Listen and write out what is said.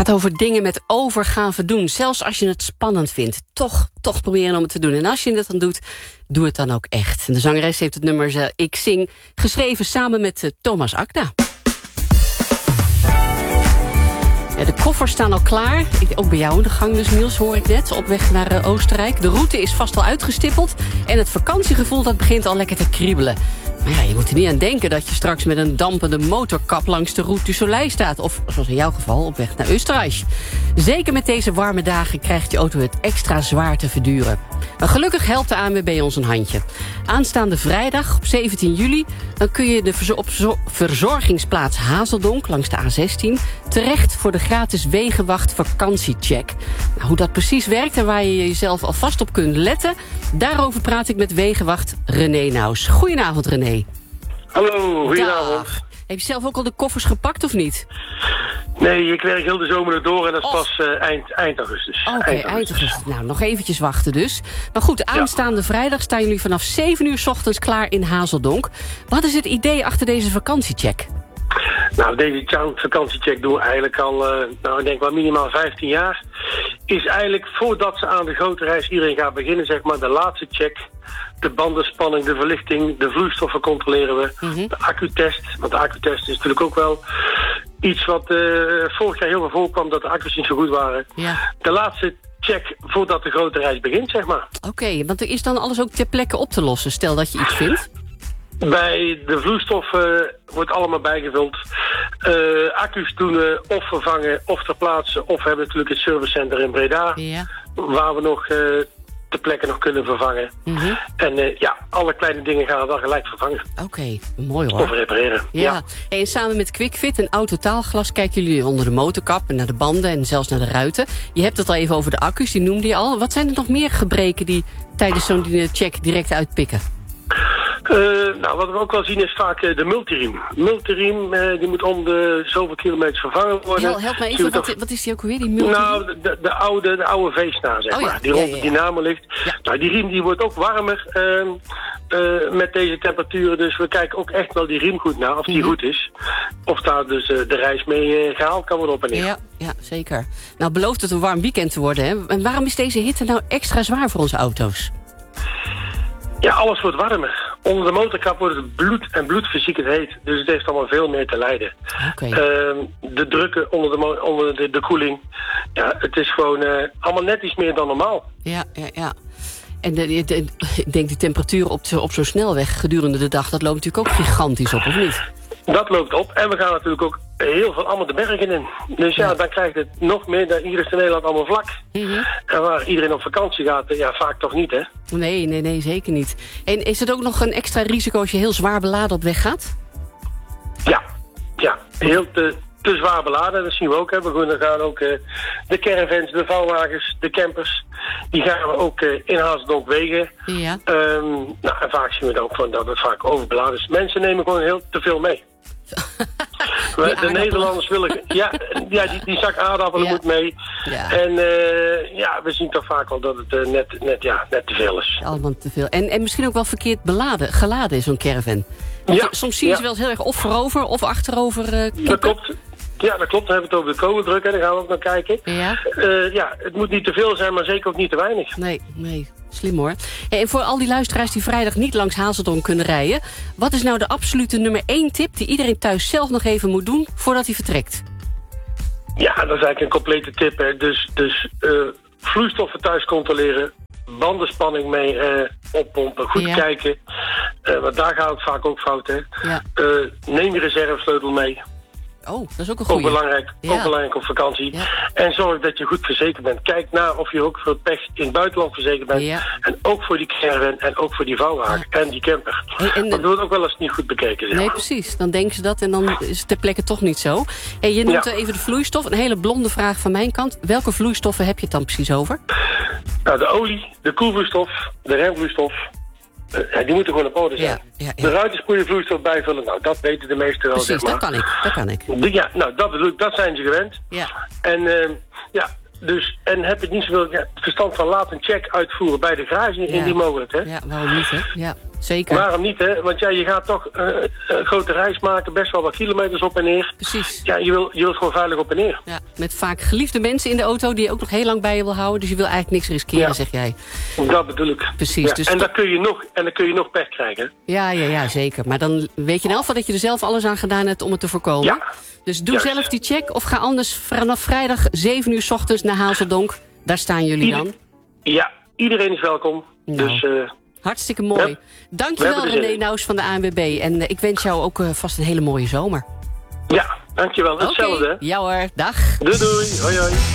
gaat over dingen met overgave doen. Zelfs als je het spannend vindt. Toch proberen om het te doen. En als je het dan doet, doe het dan ook echt. En de zangeres heeft het nummer Ik Zing geschreven samen met Thomas Akda. Ja, de koffers staan al klaar. Ook bij jou in de gang dus, Niels, hoor ik net. Op weg naar Oostenrijk. De route is vast al uitgestippeld. En het vakantiegevoel dat begint al lekker te kriebelen. Maar ja, je moet er niet aan denken dat je straks met een dampende motorkap langs de Route du Soleil staat. Of, zoals in jouw geval, op weg naar Oostenrijk. Zeker met deze warme dagen krijgt je auto het extra zwaar te verduren. Maar gelukkig helpt de ANWB ons een handje. Aanstaande vrijdag, op 17 juli... dan kun je op verzorgingsplaats Hazeldonk langs de A16... terecht voor de gratis Wegenwacht vakantiecheck. Nou, hoe dat precies werkt en waar je jezelf alvast op kunt letten... daarover praat ik met Wegenwacht René Naus. Goedenavond, René. Hallo, goedenavond. Dag. Heb je zelf ook al de koffers gepakt of niet? Nee, ik werk heel de zomer nog door en dat is pas eind augustus. Oké, eind augustus. Nou, nog eventjes wachten dus. Maar goed, aanstaande vrijdag staan jullie vanaf 7 uur 's ochtends klaar in Hazeldonk. Wat is het idee achter deze vakantiecheck? Nou, deze vakantiecheck doen we eigenlijk al, ik denk wel minimaal 15 jaar. Is eigenlijk voordat ze aan de grote reis iedereen gaat beginnen, zeg maar, de laatste check. De bandenspanning, de verlichting, de vloeistoffen controleren we. De accutest, want de accutest is natuurlijk ook wel iets wat vorig jaar heel veel voorkwam, dat de accu's niet zo goed waren. Ja. De laatste check voordat de grote reis begint, zeg maar. Oké, want er is dan alles ook ter plekke op te lossen, stel dat je iets vindt? Bij de vloeistof wordt allemaal bijgevuld. Accu's doen we of vervangen of ter plaatse. Of we hebben natuurlijk het servicecenter in Breda. Ja. Waar we nog ter plekke nog kunnen vervangen. En alle kleine dingen gaan we dan gelijk vervangen. Oké, mooi hoor. Of repareren. Ja. En samen met QuickFit en Autotaalglas kijken jullie onder de motorkap en naar de banden en zelfs naar de ruiten. Je hebt het al even over de accu's, die noemde je al. Wat zijn er nog meer gebreken die tijdens zo'n check direct uitpikken? Wat we ook wel zien is vaak de multiriem. Multiriem, die moet om de zoveel kilometers vervangen worden. Help me even, wat is die ook weer, die multiriem? Nou, de oude veesnaar, zeg maar. Die rond de dynamo ligt. Ja. Nou, die riem die wordt ook warmer met deze temperaturen. Dus we kijken ook echt wel die riem goed naar, of die goed is. Of daar dus de reis mee gehaald kan worden op en neer. Ja, zeker. Nou, belooft het een warm weekend te worden, hè? En waarom is deze hitte nou extra zwaar voor onze auto's? Ja, alles wordt warmer. Onder de motorkap wordt het bloedfysiek het heet. Dus het heeft allemaal veel meer te lijden. Okay. De drukken onder de koeling. Ja, het is gewoon allemaal net iets meer dan normaal. Ja. En ik denk die temperatuur op zo'n snelweg gedurende de dag... dat loopt natuurlijk ook gigantisch op, of niet? Dat loopt op. En we gaan natuurlijk ook heel veel allemaal de bergen in. Dus dan krijgt het nog meer. Hier is in Nederland allemaal vlak. En waar iedereen op vakantie gaat, vaak toch niet, hè? Nee, zeker niet. En is het ook nog een extra risico als je heel zwaar beladen op weg gaat? Ja. Heel te zwaar beladen. Dat zien we ook. Hè. We gaan ook de caravans, de vouwwagens, de campers. Die gaan we ook in Hazeldonk wegen. Ja. En vaak zien we dan ook dat het vaak overbeladen is. Mensen nemen gewoon heel te veel mee. De Nederlanders willen... die zak aardappelen moet mee. Ja. En we zien toch vaak wel dat het net te veel is. Allemaal te veel. En misschien ook wel verkeerd geladen is zo'n caravan. Soms zie je ze wel eens heel erg of voorover of achterover kippen. Dat klopt. Ja, dat klopt. Dan hebben we het over de kolendruk. Daar gaan we ook naar kijken. Ja. Het moet niet te veel zijn, maar zeker ook niet te weinig. Nee. Slim hoor. En voor al die luisteraars die vrijdag niet langs Hazeldonk kunnen rijden... wat is nou de absolute nummer 1 tip die iedereen thuis zelf nog even moet doen voordat hij vertrekt? Ja, dat is eigenlijk een complete tip. Hè. Dus vloeistoffen thuis controleren, bandenspanning mee oppompen, goed kijken. Want daar gaat het vaak ook fout. Hè. Ja. Neem je reservesleutel mee. Oh, dat is ook een goeie. Ook belangrijk op vakantie. Ja. En zorg dat je goed verzekerd bent. Kijk naar of je ook voor het pech in het buitenland verzekerd bent. Ja. En ook voor die caravan en ook voor die vouwwagen en die camper. Want dat wordt ook wel eens niet goed bekeken. Zeg maar. Nee, precies. Dan denken ze dat en dan is het ter plekke toch niet zo. En je noemt even de vloeistof. Een hele blonde vraag van mijn kant. Welke vloeistoffen heb je het dan precies over? Nou, de olie, de koelvloeistof, de remvloeistof. Die moeten gewoon op orde zijn. Ja. De ruitenspoelenvloeistof bijvullen, nou, dat weten de meesten wel, precies, zeg maar. Dat kan ik. Ja, nou, dat zijn ze gewend. Ja. En, en heb je niet zoveel verstand van laat een check uitvoeren bij de garage indien mogelijk, hè? Ja, waarom niet, hè? Ja, Zeker. Waarom niet, hè? Want ja, je gaat toch een grote reis maken, best wel wat kilometers op en neer. Precies. Ja, je wilt gewoon veilig op en neer. Ja, met vaak geliefde mensen in de auto die je ook nog heel lang bij je wil houden. Dus je wil eigenlijk niks riskeren, zeg jij. Dat bedoel ik. Precies. Ja, dus en dan kun je nog pech krijgen. Ja, zeker. Maar dan weet je in elk geval dat je er zelf alles aan gedaan hebt om het te voorkomen. Ja. Dus doe zelf die check of ga anders vanaf vrijdag 7 uur 's ochtends naar Hazeldonk. Daar staan jullie dan. Ja, iedereen is welkom. Nou. Dus... Hartstikke mooi. Ja. Dankjewel René Naus van de ANWB. En ik wens jou ook vast een hele mooie zomer. Ja, dankjewel. Hetzelfde. Ja hoor, dag. Doei. Hoi.